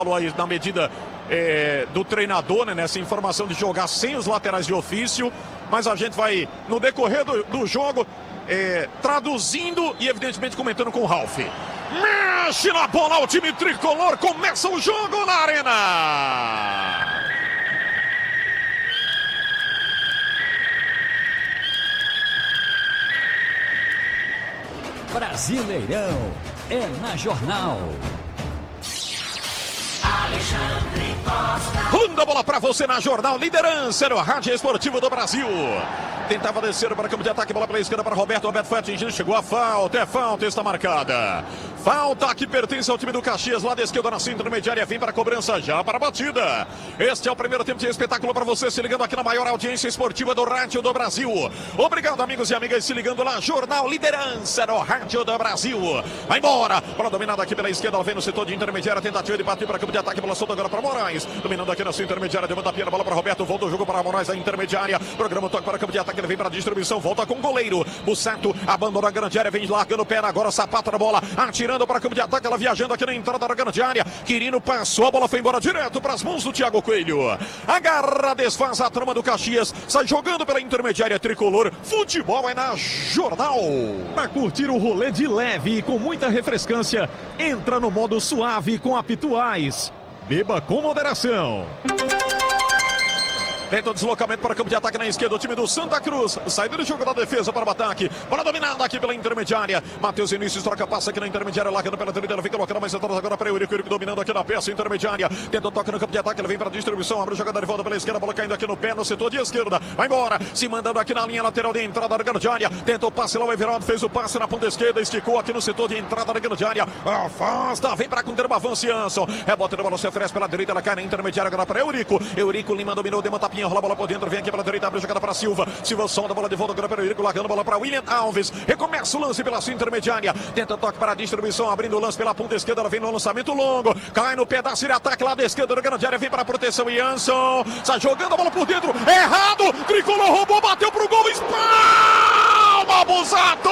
aí na medida do treinador, né, nessa informação de jogar sem os laterais de ofício, mas a gente vai, no decorrer do jogo, traduzindo e evidentemente comentando com o Ralf. Mexe na bola o time tricolor, começa o jogo na Arena! Brasileirão é na Jornal. Alexandre Costa. Rolando a bola pra você na Jornal, liderança no Rádio Esportivo do Brasil. Tentava descer para o campo de ataque, bola pela esquerda para Roberto. Roberto foi atingido, chegou a falta, falta, está marcada. Falta que pertence ao time do Caxias, lá da esquerda na cinta intermediária, vem para a cobrança, já para a batida. Este é o primeiro tempo de espetáculo para você, se ligando aqui na maior audiência esportiva do Rádio do Brasil. Obrigado, amigos e amigas, se ligando lá, Jornal Liderança no Rádio do Brasil. Vai embora, bola dominada aqui pela esquerda, ela vem no setor de intermediária, tentativa de bater para o campo de ataque, bola solta agora para Moraes. Dominando aqui na sua intermediária, levanta a pierna, bola para Roberto, volta o jogo para Moraes, a intermediária. Programa toque para o campo de ataque, ele vem para a distribuição, volta com o goleiro. Bussato abandona a grande área, vem largando o pé agora, sapato na bola, atirando para o campo de ataque, ela viajando aqui na entrada da grande área. Quirino passou, a bola foi embora direto para as mãos do Thiago Coelho. Agarra, desfaz a trama do Caxias, sai jogando pela intermediária tricolor. Futebol é na Jornal. Para curtir o rolê de leve e com muita refrescância, entra no modo suave com a Pituais. Beba com moderação. Tenta o deslocamento para o campo de ataque na esquerda, o time do Santa Cruz. Saída do jogo da defesa para o ataque. Bola dominada aqui pela intermediária. Matheus Vinícius troca passa aqui na intermediária, largando pela direita, ele vem colocando mais atrás agora para o Eurico dominando aqui na peça intermediária. Tenta o toque no campo de ataque, ele vem para a distribuição, abre o jogador de volta pela esquerda, bola caindo aqui no pé, no setor de esquerda. Vai embora, se mandando aqui na linha lateral de entrada da grande área. Tenta o passe lá, o Everaldo fez o passe na ponta esquerda, esticou aqui no setor de entrada da grande área. Afasta, vem para conter o avanço Jansson. Rebota a bola, se oferece pela direita, ela cai na intermediária agora para Eurico. Eurico Lima dominou, deu uma tapinha, rola a bola por dentro, vem aqui pela direita, abre a jogada para Silva. Silva solta a bola de volta agora para o Eurico, largando a bola para William Alves. Recomeça o lance pela sua intermediária. Tenta toque para a distribuição, abrindo o lance pela ponta esquerda. Ela vem no lançamento longo. Cai no pedaço de ataque lá da esquerda da grande área. Vem para a proteção Jansson. Sai jogando a bola por dentro. Errado. Tricolor roubou, bateu pro gol. Espalma, Bussato!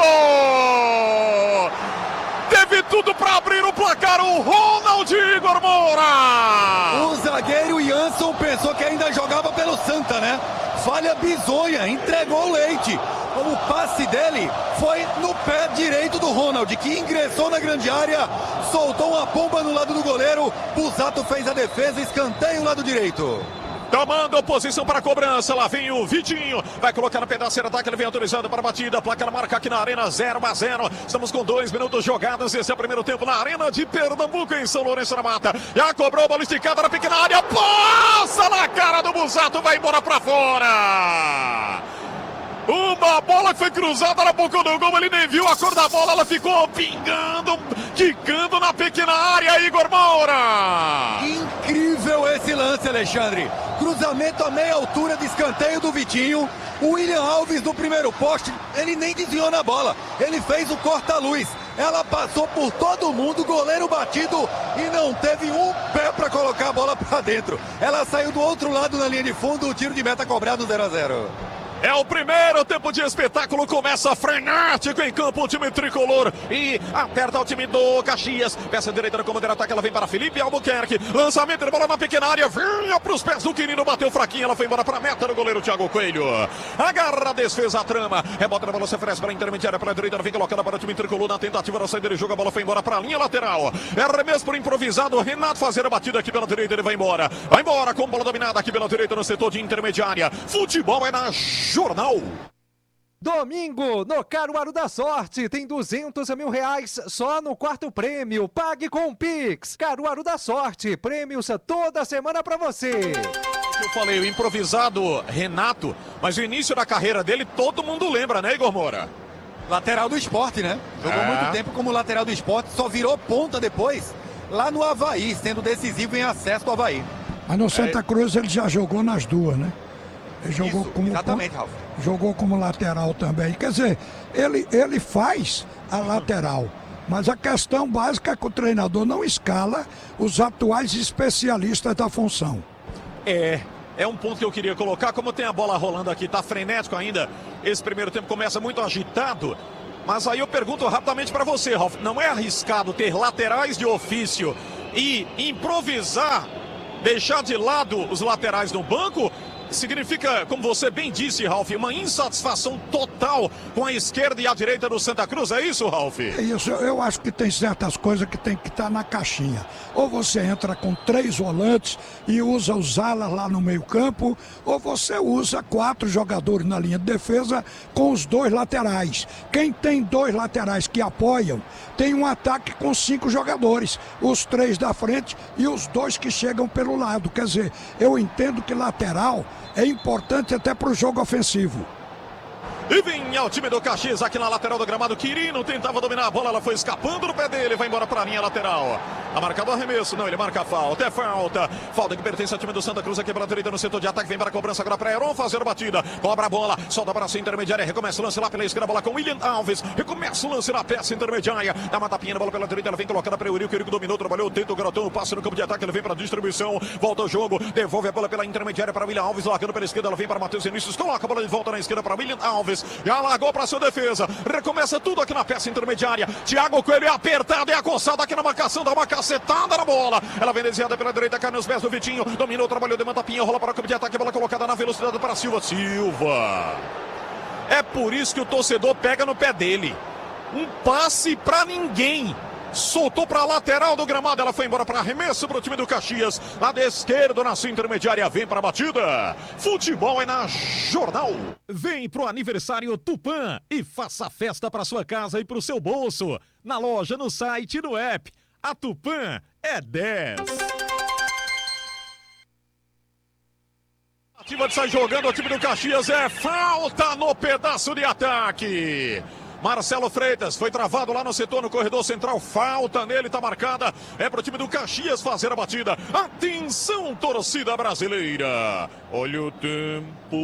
Teve tudo para abrir o placar, o Ronald Igor Moura! O zagueiro Jansson pensou que ainda jogava pelo Santa, né? Falha bizonha, entregou o leite. O passe dele foi no pé direito do Ronald, que ingressou na grande área, soltou uma bomba no lado do goleiro. Bussato fez a defesa, escanteio lado direito. Tomando oposição para a cobrança, lá vem o Vitinho, vai colocar no pedaço de ataque, ele vem autorizado para a batida, placar marca aqui na Arena 0-0, estamos com 2 minutos jogados, esse é o primeiro tempo na Arena de Pernambuco, em São Lourenço da Mata, já cobrou a bola esticada na pequena área, passa na cara do Bussato, vai embora para fora! Uma bola que foi cruzada na boca do gol, ele nem viu a cor da bola, ela ficou pingando, quicando na pequena área, Igor Moura! Incrível esse lance, Alexandre. Cruzamento a meia altura de escanteio do Vitinho. O William Alves no primeiro poste, ele nem desviou na bola, ele fez o corta-luz. Ela passou por todo mundo, goleiro batido e não teve um pé para colocar a bola para dentro. Ela saiu do outro lado na linha de fundo, o tiro de meta cobrado 0-0. É o primeiro tempo de espetáculo, começa frenético em campo o time tricolor e aperta o time do Caxias. Peça direita no comando de ataque, ela vem para Felipe Albuquerque. Lançamento de bola na pequena área, vinha para os pés do Quirino, bateu fraquinho, ela foi embora para a meta do goleiro Thiago Coelho. Agarra a defesa, a trama, rebota na bola, se oferece para a intermediária, para a direita, ela vem colocada para o time tricolor na tentativa da saída de jogo, a bola foi embora para a linha lateral. É arremesso por improvisado, Renato fazer a batida aqui pela direita, ele vai embora com bola dominada aqui pela direita no setor de intermediária. Futebol é na Jornal. Domingo, no Caruaru da Sorte, tem 200 mil reais só no quarto prêmio. Pague com o Pix. Caruaru da Sorte, prêmios toda semana pra você. Eu falei, o improvisado Renato, mas o início da carreira dele todo mundo lembra, né, Igor Moura? Lateral do Sport, né? Jogou muito tempo como lateral do Sport, só virou ponta depois, lá no Avaí, sendo decisivo em acesso ao Avaí. Mas no Santa Cruz ele já jogou nas duas, né? Ele jogou Isso, como exatamente, Ralf. Jogou como lateral também. Quer dizer, ele faz a lateral, mas a questão básica é que o treinador não escala os atuais especialistas da função. É um ponto que eu queria colocar, como tem a bola rolando aqui, tá frenético ainda, esse primeiro tempo começa muito agitado, mas aí eu pergunto rapidamente para você, Ralf, não é arriscado ter laterais de ofício e improvisar, deixar de lado os laterais no banco, significa, como você bem disse, Ralf, uma insatisfação total com a esquerda e a direita do Santa Cruz, é isso, Ralf? É isso, eu acho que tem certas coisas que tem que estar na caixinha. Ou você entra com 3 volantes e usa os alas lá no meio campo, ou você usa 4 jogadores na linha de defesa com os 2 laterais. Quem tem 2 laterais que apoiam, tem um ataque com 5 jogadores. Os 3 da frente e os 2 que chegam pelo lado. Quer dizer, eu entendo que lateral é importante até para o jogo ofensivo. E vinha o time do Caxias aqui na lateral do gramado. Quirino tentava dominar a bola, ela foi escapando do pé dele, vai embora para a linha lateral. A marcado arremesso, não, ele marca a falta, é falta. Falta que pertence ao time do Santa Cruz aqui pela direita no setor de ataque, vem para a cobrança agora para Heron fazer a batida. Cobra a bola, solta para a intermediária, recomeça o lance lá pela esquerda, bola com William Alves. Recomeça o lance na peça intermediária, dá uma tapinha na bola pela direita, ela vem colocando para o Eurico, Eurico dominou, trabalhou, tenta o garotão, passa no campo de ataque, ele vem para a distribuição, volta o jogo, devolve a bola pela intermediária para William Alves, largando pela esquerda, ela vem para Matheus Vinícius, coloca a bola de volta na esquerda para William Alves, já largou para sua defesa, recomeça tudo aqui na peça intermediária. Thiago Coelho é apertado, é acossado aqui na marcação, dá uma cacetada na bola. Ela vem desviada pela direita, cai nos pés do Vitinho, dominou, trabalhou, deu uma tapinha, rola para o campo de ataque, bola colocada na velocidade para Silva. É por isso que o torcedor pega no pé dele. Um passe para ninguém. Soltou para a lateral do gramado, ela foi embora para arremesso para o time do Caxias. Lado esquerdo na sua intermediária, vem para a batida. Futebol é na Jornal. Vem pro aniversário Tupã e faça festa para sua casa e pro seu bolso. Na loja, no site e no app. A Tupã é 10. Ativa de sair jogando o time do Caxias, é falta no pedaço de ataque. Marcelo Freitas foi travado lá no setor, no corredor central, falta nele, tá marcada, é pro time do Caxias fazer a batida. Atenção, torcida brasileira, olha o tempo.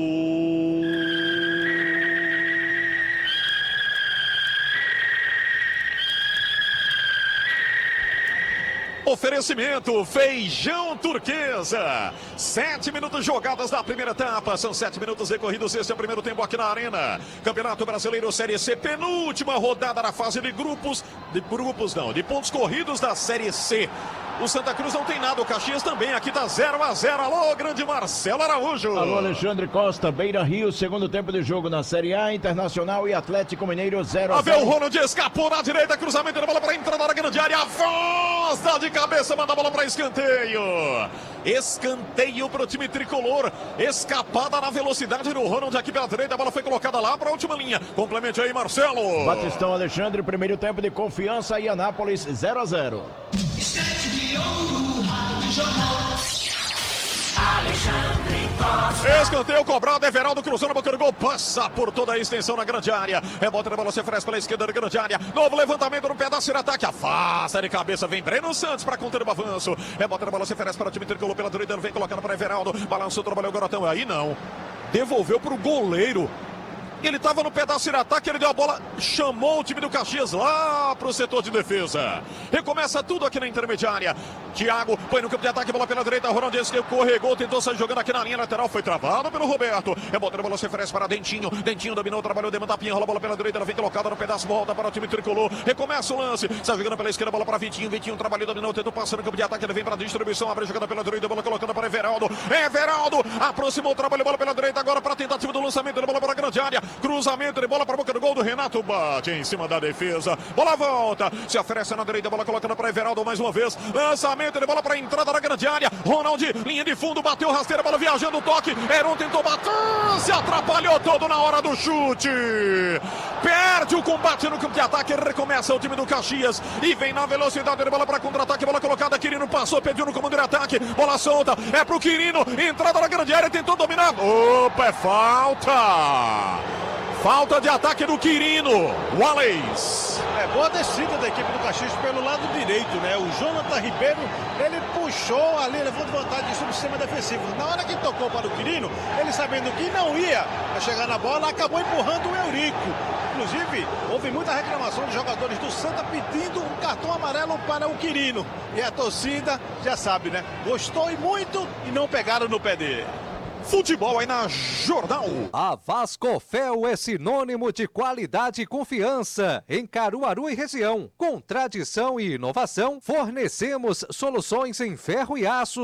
Oferecimento Feijão Turquesa. 7 minutos jogadas na primeira etapa. São 7 minutos recorridos. Esse é o primeiro tempo aqui na Arena. Campeonato Brasileiro Série C. Penúltima rodada na fase de grupos. De pontos corridos da Série C. O Santa Cruz não tem nada. O Caxias também. Aqui tá 0-0. Alô, grande Marcelo Araújo. Alô, Alexandre Costa. Beira Rio. Segundo tempo de jogo na Série A. Internacional e Atlético Mineiro 0-0. A ver o Ronald escapou na direita. Cruzamento da bola para entrar na grande área. Avança de cabeça, manda a bola para escanteio. Escanteio para o time tricolor. Escapada na velocidade do Ronald aqui pela direita. A bola foi colocada lá para a última linha. Complemente aí, Marcelo. Batistão Alexandre, primeiro tempo de Confiança e Anápolis 0-0. Alexandre Costa. Escanteio cobrado, Everaldo cruzou na boca do gol, passa por toda a extensão na grande área. Rebote da bola, se oferece pela esquerda da grande área. Novo levantamento no pedaço de ataque, afasta de cabeça, vem Breno Santos para conter o avanço. Rebote da bola, se oferece para o time tricolor pela direita, vem colocando para Everaldo. Balançou, trabalhou o garotão, aí não. Devolveu para o goleiro. Ele estava no pedaço de ataque, ele deu a bola, chamou o time do Caxias lá para o setor de defesa. Recomeça tudo aqui na intermediária. Thiago põe no campo de ataque, bola pela direita. Ronaldo escorregou, tentou sair jogando aqui na linha lateral, foi travado pelo Roberto. Rebote da bola, se oferece para Dentinho. Dentinho dominou, trabalhou, deu uma tapinha, rola a bola pela direita, ela vem colocada no pedaço, volta para o time tricolor. Recomeça o lance, sai jogando pela esquerda, bola para Vitinho. Vitinho trabalhou, dominou, tentou passar no campo de ataque, ele vem para a distribuição, abre a jogada pela direita, bola colocando para Everaldo. Everaldo aproximou o trabalho, bola pela direita, agora para a tentativa do lançamento, bola para a grande área. Cruzamento de bola para a boca do gol do Renato, bate em cima da defesa. Bola volta, se oferece na direita, bola colocando para Everaldo mais uma vez. Lançamento de bola para a entrada da grande área. Ronald, linha de fundo, bateu rasteira, bola viajando, toque. Heron tentou bater, se atrapalhou todo na hora do chute. Perde o combate no campo de ataque, recomeça o time do Caxias e vem na velocidade de bola para contra-ataque, bola colocada, Quirino passou, pediu no comando de ataque, bola solta, é pro Quirino, entrada na grande área, tentou dominar. Opa, é falta. Falta de ataque do Quirino. Wallace. É boa descida da equipe do Caxias pelo lado direito, né? O Jonathan Ribeiro, ele puxou ali, levou de vantagem sobre o sistema defensivo. Na hora que tocou para o Quirino, ele sabendo que não ia chegar na bola, acabou empurrando o Eurico. Inclusive, houve muita reclamação dos jogadores do Santa pedindo um cartão amarelo para o Quirino. E a torcida, já sabe, né? Gostou e muito e não pegaram no pé dele. futebol aí na Jornal. A Vascofel é sinônimo de qualidade e confiança em Caruaru e região. Com tradição e inovação, fornecemos soluções em ferro e aço